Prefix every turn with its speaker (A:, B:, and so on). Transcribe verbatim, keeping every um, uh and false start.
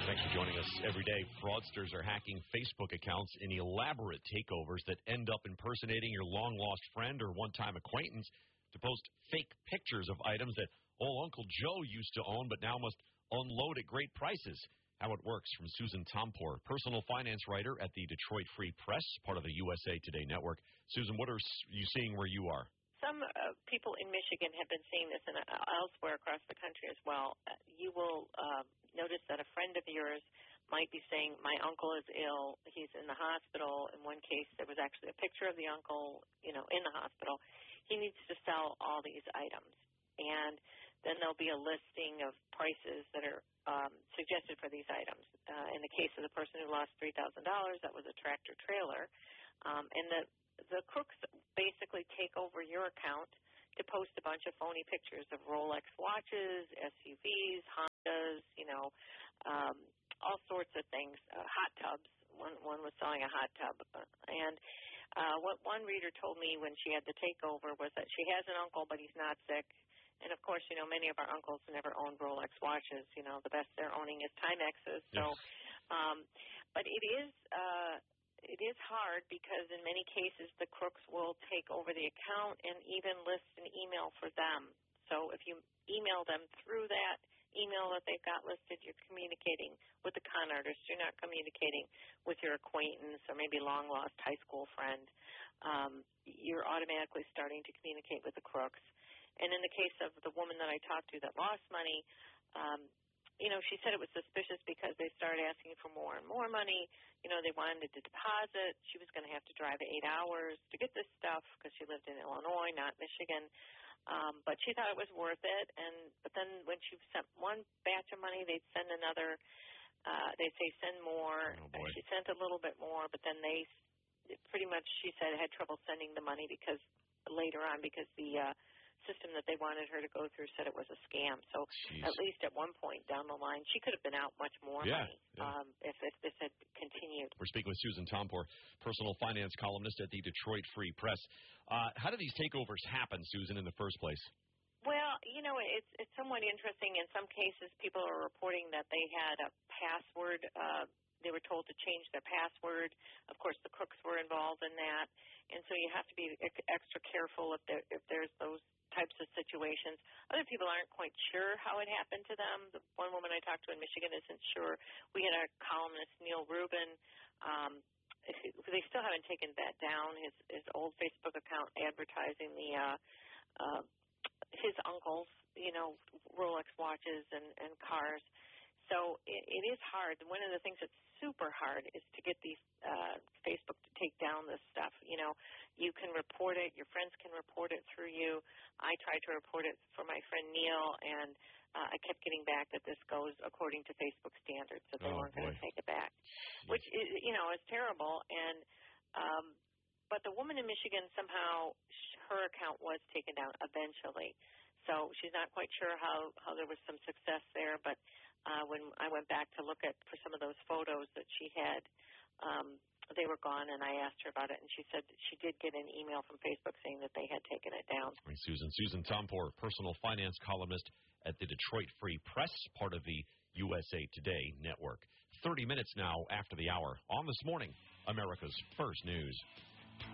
A: Thanks for joining us every day. Fraudsters are hacking Facebook accounts in elaborate takeovers that end up impersonating your long-lost friend or one-time acquaintance to post fake pictures of items that old Uncle Joe used to own but now must unload at great prices. How it works from Susan Tompor, personal finance writer at the Detroit Free Press, part of the U S A Today network. Susan, what are you seeing where you are?
B: Some uh, people in Michigan have been seeing this and uh, elsewhere across the country as well. Uh, you will uh, notice that a friend of yours might be saying, my uncle is ill, he's in the hospital. In one case, there was actually a picture of the uncle, you know, in the hospital. He needs to sell all these items. And then there'll be a listing of prices that are um, suggested for these items. Uh, in the case of the person who lost three thousand dollars, that was a tractor trailer. Um, and the The crooks basically take over your account to post a bunch of phony pictures of Rolex watches, S U Vs, Hondas, you know, um, all sorts of things, uh, hot tubs. One, one was selling a hot tub. And uh, what one reader told me when she had the takeover was that she has an uncle, but he's not sick. And, of course, you know, many of our uncles never owned Rolex watches. You know, the best they're owning is Timexes. So,
A: Yes.
B: um, but it is uh, – It is hard because in many cases the crooks will take over the account and even list an email for them. So if you email them through that email that they've got listed, you're communicating with the con artist. You're not communicating with your acquaintance or maybe long-lost high school friend. Um, you're automatically starting to communicate with the crooks. And in the case of the woman that I talked to that lost money, um, you know, she said it was suspicious because they started asking for more and more money. You know, they wanted to deposit. She was going to have to drive eight hours to get this stuff because she lived in Illinois, not Michigan. Um, but she thought it was worth it. And but then when she sent one batch of money, they'd send another. Uh, they'd say send more.
A: Oh, boy.
B: She sent a little bit more, but then they pretty much, she said, had trouble sending the money because later on because the uh, system that they wanted her to go through said it was a scam. So
A: Jeez.
B: At least at one point down the line, she could have been out much more
A: Yeah,
B: money
A: yeah.
B: Um, if, if this had continued.
A: We're speaking with Susan Tompor, personal finance columnist at the Detroit Free Press. Uh, how do these takeovers happen, Susan, in the first place?
B: Well, you know, it's it's somewhat interesting. In some cases, people are reporting that they had a password. Uh, they were told to change their password. Of course, the crooks were involved in that, and so you have to be extra careful if there if there's those types of situations. Other people aren't quite sure how it happened to them. The one woman I talked to in Michigan isn't sure. We had our columnist, Neil Rubin. Um, they still haven't taken that down, his, his old Facebook account advertising the uh, uh, his uncle's, you know, Rolex watches and, and cars. So it, it is hard. One of the things that's super hard is to get these uh, Facebook to take down this stuff. You know, you can report it. Your friends can report it through you. I tried to report it for my friend Neil, and uh, I kept getting back that this goes according to Facebook standards, that they
A: Oh,
B: weren't going to
A: boy.
B: take it back, which is, you know, is terrible. And um, but the woman in Michigan, somehow her account was taken down eventually. So she's not quite sure how, how there was some success there, but uh, when I went back to look at for some of those photos that she had, um, they were gone, and I asked her about it, and she said that she did get an email from Facebook saying that they had taken it down.
A: Right, Susan. Susan Tompor, personal finance columnist at the Detroit Free Press, part of the U S A Today network. thirty minutes now after the hour on This Morning, America's First News.